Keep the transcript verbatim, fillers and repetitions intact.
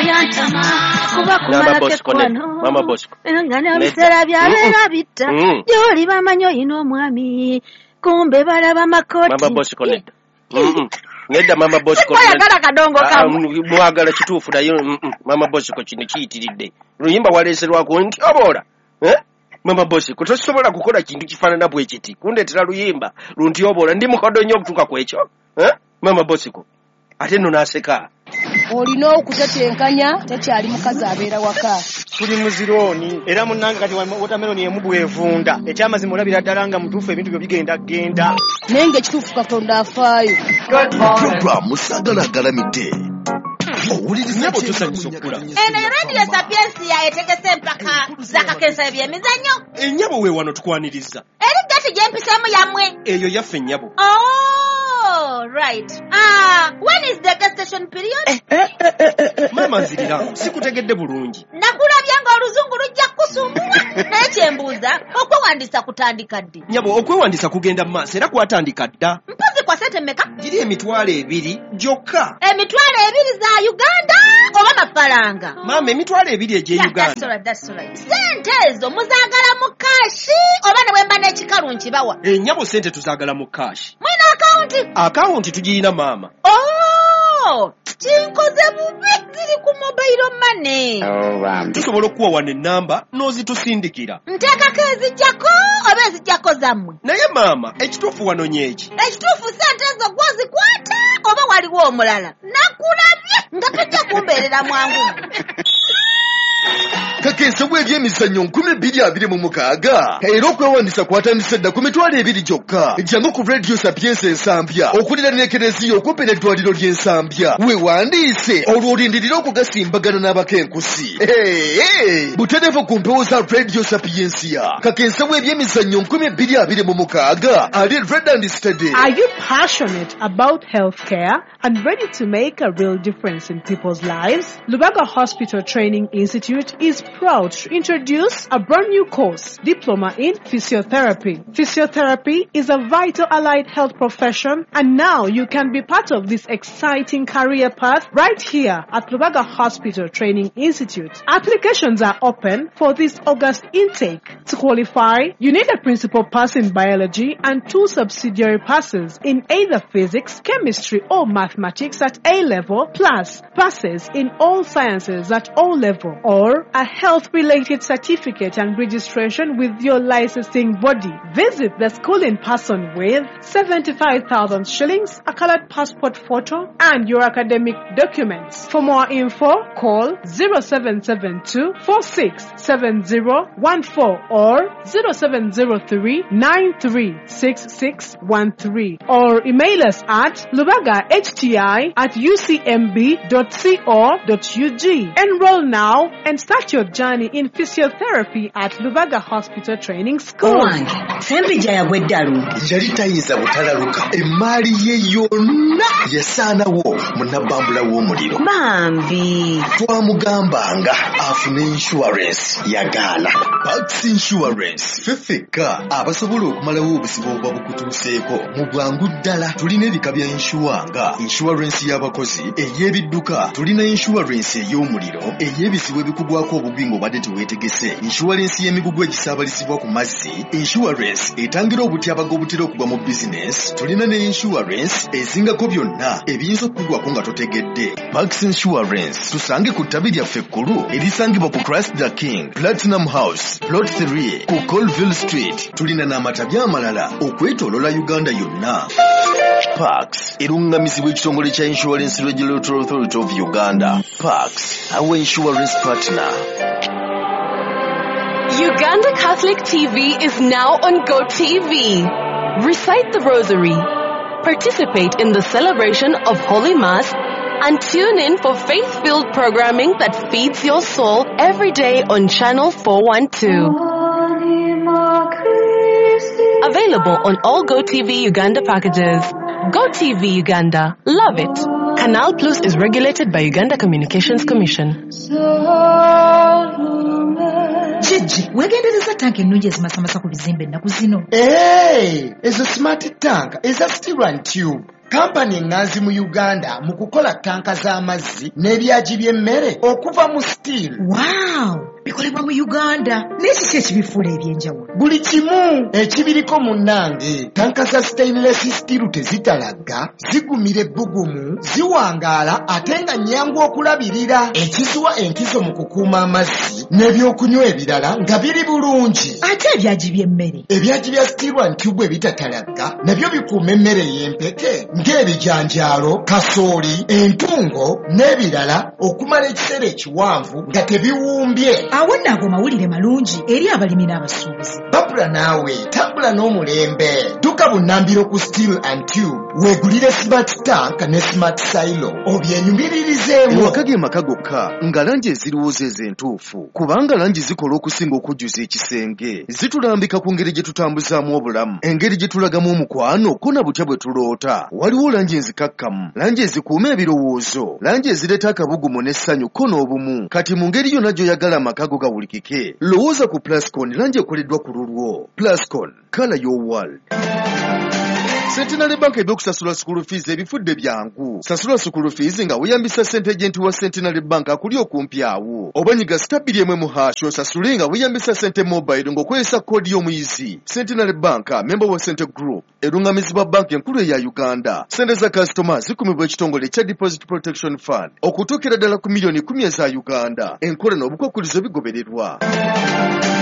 byantama kuba kumala kekwano Mama Bosco ngane bisera byabera bitta joli bamanyo ino mwami kumbe balaba makoti Mama Bosco nedda nedda Mama Bosco ayagala kadongo kamu mwagala kituufu nayo Mama Bosco kino kiyitiridde luyimba waleeserwako nti obola eh Mama Bosco tosobola kukola kintu kifaanana bwe kiti kundeetera luyimba lunti obola ndi mukodo nnyo okutuuka ku ekyo eh Mama Bosco ate nno n'aseka olina okutetenkanya tekyali mukazi abeera waka tuli muzironi era munnanga kati watermeloni emubwevunda ekyamazima olabira ddala nga mutuufu ebintu byo bigenda genda naye ng'ekituufu Katonda afaayo programu sagalagalamidde owuliriza tusanyusa okula eno radio sapiensi yayetegese empaka zakakensa ebyemizannyo ennyabo we wano tukwaniriza eri gati gyempiseemu yammwe eyo yaffe ennyabo oh right ah when is the gas station period eh, eh, eh, eh, eh, mama nzirira sikutegedde bulungi nakulabya nga oluzungu lujja kusumbua naye kyembuuza okwewandiisa kutandika ddi nyabo okwewandiisa kugenda mu maaso era kwatandika dda mpozi kwa sente mmeka giri emitwalo ebiri gyokka emitwalo ebiri za Uganda oba mafalanga mama emitwalo ebiri egye Uganda sente ezo muzaagala mu kashi oba ne bwemba n'ekikalu nkibawa ennyabo sente tuzaagala mu kashi mwina akawunti akawunti tugiyina mama oh kinkoze bubi ziri ku mobile money oh, tusobola okuwa wano ennamba n'ozitusindikira nteekako ezijjako oba ezijjako zammwe naye mama ekituufu wano nyeki ekituufu sente ezo gwozikwata oba waliwo omulala nakulabye nga tojja kumbeerera mwangu kakensa bw'ebyemizannyo nkumi bbiri abiri mu mukaaga era okwewandiisa kwatandise dda ku mitwalo ebiri gyokka jangu ku radio sapiensi ensambya okulira n'ekereziya okumpi n'eddwaliro ly'ensambya weewandiise olwo olindirira okugasimbagana n'abakenkusi butereevu ku mpewo za radio sapiensiya kakensa bw'ebyemizannyo nkumi bbiri abiri mu mukaaga ali red and steady. Are you passionate about healthcare and ready to make a real difference in people's lives? Lubaga Hospital Training Institute is proud to introduce a brand new course, Diploma in Physiotherapy. Physiotherapy is a vital allied health profession, and now you can be part of this exciting career path right here at Lubaga Hospital Training Institute. Applications are open for this August intake. To qualify, you need a principal pass in biology and two subsidiary passes in either physics, chemistry, or mathematics at A level, plus passes in all sciences at O level, or a health-related certificate and registration with your licensing body. Visit the school in person with seventy-five thousand shillings, a colored passport photo, and your academic documents. For more info, call zero seven seven two four six seven zero one four or zero seven zero three nine three six six one three or email us at lubagahti at u c m b dot co dot u g. Enroll now and start your journey in physiotherapy at Lubaga Hospital Training School. Owange, sempija yagweddalu. Yali tayinza butalaluka. Emmaali ye yonna yasaanawo munnabambula w'omuliro. Bambi. Twamugambanga afune insurance yagaana. Pax Insurance feffeka abasobola okumalawo obuzibu obuba bukutuuseeko mu bwangu ddala. Tulina ebika bya insure nga insurance y'abakozi, ey'ebidduka, tulina insurance ey'omuliro, ey'ebizibu ebikugwako obugwi ng'obadde teweetegese, insurance y'emigugu egisaabalisibwa ku mazzi, insurance etangira obutyabaga obutera okugwa mu business, tulina ne insurance ezingako byonna ebiyinza okukugwako nga totegedde. Max Insurance tusange ku ttabi lyaffe ekkulu erisangibwa ku Christ the King, Platinum House, Plot three ku Colville Street. Tulina n'amatabi amalala okwetoolola Uganda yonna. Pax erungamizibwa ekitongole kya Insurance Regulatory Authority of Uganda. Pax, our insurance partner. Uganda Catholic T V is now on Go T V. Recite the Rosary, participate in the celebration of Holy Mass, and tune in for faith-filled programming that feeds your soul every day on Channel four one two. Available on all Go T V Uganda packages. Go T V Uganda. Love it. Canal Plus is regulated by Uganda Communications Commission. Chiji, wegendereza tank ennungi ezimasamasa ku bizimbe ennaku zino. Hey, ezo smart tank eza steel and tube. kampani enganzi mu Uganda mu kukola tanka z'amazzi n'ebyagi by'emmere okuva mu steel. Wow! Bikolebwa mu Uganda. N'ekiki ekibifuula ebyenjawulo? Buli kimu ekibiriko munnange. Tanka za stainless steel tezitalagga, zigumira ebbugumu, ziwangaala ate nga nnyangu okulabirira. Ekizuwa enkizo mu kukuuma amazzi n'ebyokunywa ebirala nga biri bulungi. Ate ebyagi by'emmere? Ebyagi bya steel and tube ebitatalagga nabyo bikuuma emmere y'empeke ng'ebijanjaalo, kasooli, entungo n'ebirala okumala ekiseera ekiwanvu nga tebiwumbye. Awo nno ago mawulire malungi eri abalimi n'abasuubuzi. Babula naawe tambula n'omulembe. Tuka bunnambiro ku Steel and Tube weegulire smart tank ne smart silo obyenyumiririzeemu. Ewaka ge maka gokka nga langi eziriwooza ez'entuufu kubanga langi zikola okusinga okujjuza ekisenge. Zitulambika ku ngeri gye tutambuzaamu obulamu, engeri gye tulagamu omukwano ko na butya bwe tuloota. Waliwo langi enzikakkamu, langi ezikuuma ebirowoozo, langi ezireeta akabugumu n'essanyu ko n'obumu. Kati mu ngeri yonna gy'oyagala amaka go gawulikike, lowooza ku Plascon, langi ekoleddwa ku lulwo. Plascon, color your world. Centenary Bank ebyokusasula school fees ebifudde byangu. Sasula school fees nga weeyambisa ssente agent wa Centenary Bank akuli okumpi awo. Obanyiga stabili emwe mu hash osasule nga weeyambisa ssente mobile ng'okozesa koodi y'omuyizi. Centenary Bank, member wa Center Group, erungamizibwa banka enkulu eya Uganda. Ssente za customers zikumibwa ekitongole kya Deposit Protection Fund okutuukira ddala ku miliyoni kumi eza Uganda. Enkola n'obukwakkulizo bigobererwa.